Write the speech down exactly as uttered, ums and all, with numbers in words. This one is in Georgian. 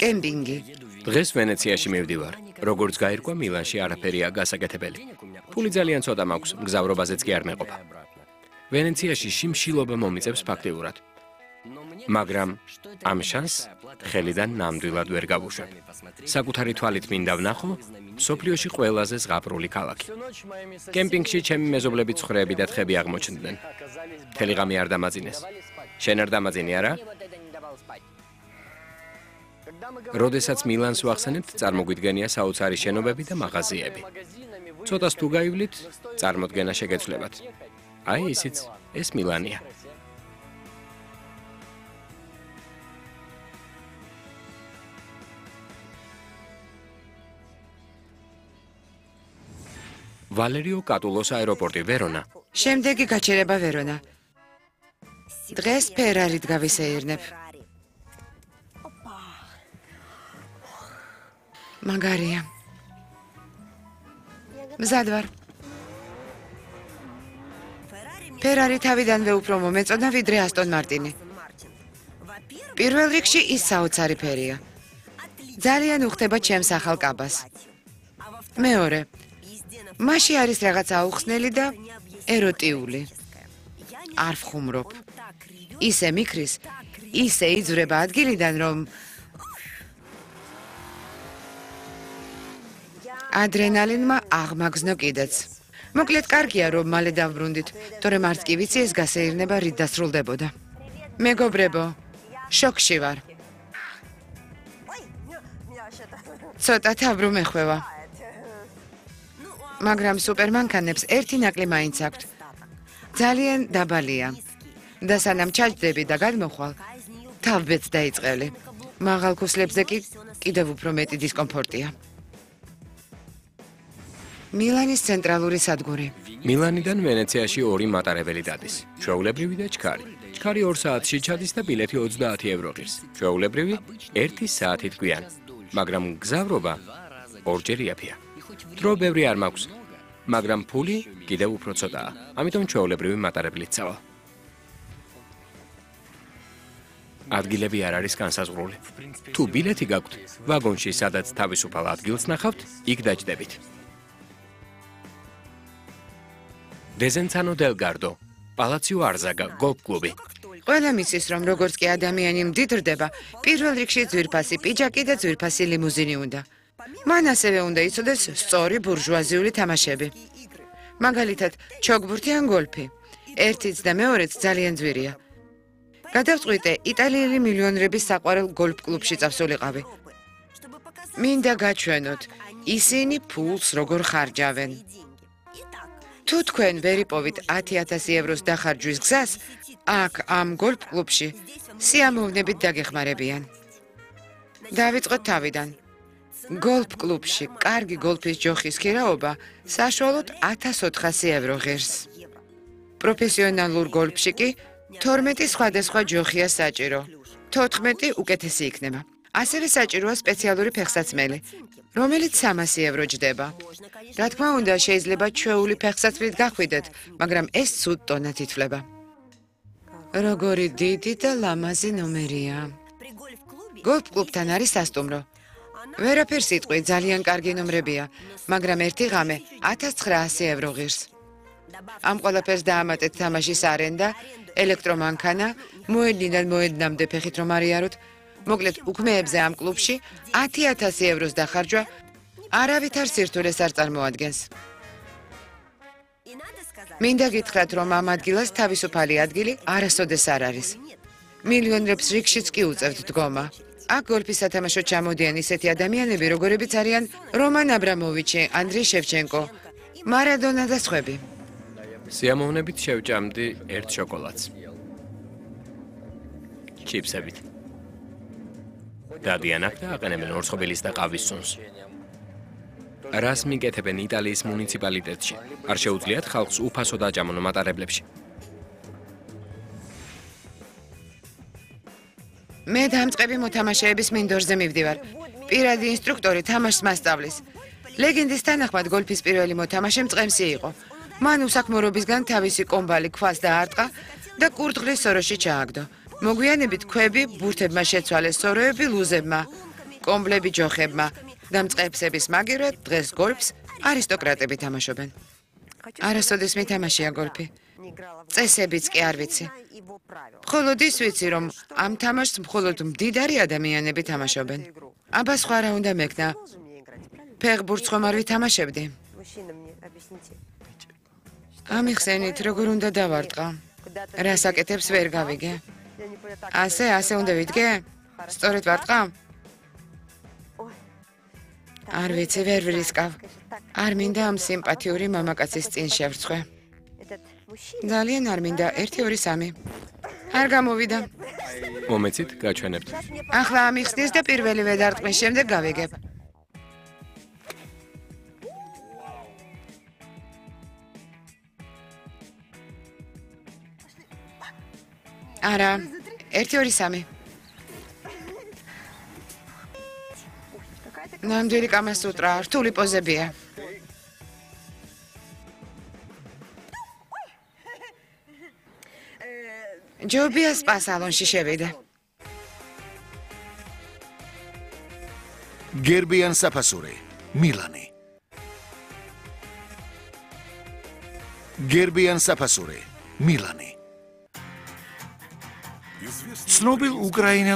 კემპინგი. დღეს ვენეციაში მივდივარ. როგორც გაირკვა, მილანში არაფერია გასაკეთებელი. ფული ძალიან ცოტა მაქვს, მგზავრობაზეც კი არ მეყოფა. ვენეციაში შიმშილობა მომიწევს ფაქტიურად. მაგრამ ამ შანსს ხელიდან ნამდვილად ვერ გავუშვებ. საკუთარი თვალით მინდა ვნახო მსოფლიოში ყველაზე ზღაპრული ქალაქი. კემპინგში ჩემი მეზობლები ცხრეები და თხები აღმოჩნდნენ. მთელი ღამე არ დამაძინეს. შენ არ დამაძინე, არა? როდესაც მილანს ვახსენებთ, წარმოგვიდგენია საოცარი შენობები და მაღაზიები. ცოტას თუ გაივლით, წარმოდგენა შეგეცვლებათ. აი ისიც, ეს მილანია. ვალერიო კატულოს აეროპორტი, ვერონა. შემდეგი გაჩერება ვერონა. დღეს ფერარით გავისეირნებ. მაგარია. მზად ვარ. ფერარი თავიდანვე უფრო მომეწონა ვიდრე ასტონ მარტინი. პირველ რიგში ის საოცარი ფერია. ძალიან უხდება ჩემს ახალ კაბას. მეორე, მასში არის რაღაც აუხსნელი და ეროტიული. არ ვხუმრობ. ისე მიქრის, ისე იძვრება ადგილიდან, რომ ადრენალინმა აღმაგზნო კიდეც. მოკლედ კარგია, რომ მალე დავბრუნდით, თორემ არც კი ვიცი ეს გასეირნება რით დასრულდებოდა. მეგობრებო, შოკში ვარ. ცოტა თავბრუ მეხვევა. მაგრამ სუპერმანქანებს ერთი ნაკლი მაინც აქვთ. ძალიან დაბალია. და სანამ ჩაჯდები და გადმოხვალ, თავბეც დაიწყელი. მაღალ ქუსლებზე კი კიდევ უფრო მეტი დისკომფორტია. მილანის ცენტრალური სადგური. მილანიდან ვენეციაში ორი მატარებელი დადის. ჩვეულებრივი და ჩქარი. ჩქარი ორ საათში ჩადის და ბილეთი ოცდაათი ევრო ღირს. ჩვეულებრივი ერთი საათით გვიან. მაგრამ გზავრობა ორჯერ იაფია. დრო ბევრი არ მაქვს, მაგრამ ფული კიდევ უფრო ცოტაა. ამიტომ ჩვეულებრივი მატარებლით წავალ. ადგილები არ არის განსაზღვრული. თუ ბილეთი გაქვთ, ვაგონში, სადაც თავისუფალ ადგილს ნახავთ, იქ დაჯდებით. დეზენცანო დელ გარდო, პალაციო არზაგა, გოლფ კლუბი. ყველა მისის, რომ როგორც კი ადამიანი მდიდრდება, პირველ რიგში ძვირფასი პიჯაკი და ძვირფასი ლიმუზინი უნდა. მან ასევე უნდა იცოდეს სწორი ბურჟუაზიული თამაშები. მაგალითად, ჩოგბურთი ან გოლფი. ერთიც და მეორეც ძალიან ძვირია. გადავწყვიტე იტალიელი მილიონერების საყვარელ გოლფ კლუბში წავსულიყავი. მინდა გაჩვენოთ, ისინი ფულს როგორ ხარჯავენ. თუ თქვენ ვერ იპოვით ათი ათასი ევროს დახარჯვის გზას, აქ ამ გოლფ კლუბში სიამოვნებით დაგეხმარებიან. დავიწყოთ თავიდან. გოლფ კლუბში კარგი გოლფის ჯოხის ხირაობა საშუალოდ ათას ოთხასი ევრო ღირს. პროფესიონალურ გოლფში კი თორმეტი სხვადასხვა ჯოხია საჭირო. თოთხმეტი უკეთესი იქნება. ასევე საჭიროა სპეციალური ფეხსაცმელი, რომელიც სამასი ევრო ჯდება. რა თქმა უნდა, შეიძლება ჩვეული ფეხსაცმლით გახვიდეთ, მაგრამ ეს ცუდ ტონად ითვლება. როგორი დიდი და ლამაზი ნომერია. გოლფ კლუბთან არის სასტუმრო. ვერაფერს იტყვი, ძალიან კარგი ნომრებია, მაგრამ ერთი ღამე ათას ცხრაასი ევრო ღირს. ამ ყველაფერს დაამატეთ თამაშის არენდა, ელექტრომანქანა, მოედნიდან მოედნამდე ფეხით რომ არიაროთ. მოკლედ, უქმეებზე ამ კლუბში ათი ათასი ევროს დახარჯვა არავითარ სირთულეს არ წარმოადგენს. მინდა გითხრათ, რომ ამ ადგილას თავისუფალი ადგილი არასოდეს არ არის. მილიონერებს რიგშიც კი უწევთ დგომა. აქ გოლფის სათამაშოდ ჩამოდიან ისეთი ადამიანები, როგორებიც არიან რომან აბრამოვიჩი, ანდრეი შევჩენკო, მარადონა და სხვები. სიამოვნებით შევჭამდი ერთ შოკოლადს. ჩიპსებით. დადიან აქ და აყენებენ ორცხობილის და ყავის სუნს. რას მიკეთებენ იტალიის მუნიციპალიტეტში? არ შეუძლიათ ხალხს უფასოდ აჭამონ მატარებლებში. მე დამწყები მოთამაშეების მინდორზე მივდივარ. პირადი ინსტრუქტორი თამაშს მასწავლის. ლეგენდის თანახმად გოლფის პირველი მოთამაშე მწყემსი იყო. მან უსაქმურობისგან თავისი კომბალი ქვას დაარტყა და კურდღლის სოროში ჩააგდო. მოგვიანებით ქვები ბურთებმა შეცვალეს, სოროები ლუზებმა. კომბლები ჯოხებმა და მწყებსების მაგივრად დღეს გოლფს არისტოკრატები თამაშობენ. არასოდეს მითამაშია გოლფი. წესებიც კი არ ვიცი. მხოლოდ ის ვიცი, რომ ამ თამაშს მხოლოდ მდიდარი ადამიანები თამაშობენ. აბა სხვა რა უნდა მეკნა? ფეხბურთს ხომ არ ვითამაშებდი? ამიხსენით, როგორ უნდა დავარტყა? რას აკეთებს ვერ გავიგე. ასე, ასე უნდა ვიდგე? სწორედ ვარტყა? არ ვიცი, ვერ ვრისკავ. არ მინდა ამ სიმპათიური მამაკაცის წინ შევრცხვე. ძალიან არ მინდა, ერთი, ორი, სამი. არ გამოვიდა. მომეცით, გაჩვენებთ. ახლა ამიხსნის და პირველივე დარტყმის შემდეგ გავიგებ. არა, ერთი, ორი, სამი. ნამდვილი კამასუტრა, რთული პოზებია. ჯობია სპა სალონში შევიდე. გერბიან საფასური, მილანი. გერბიან საფასური, მილანი. ცნობილ უკრაინელ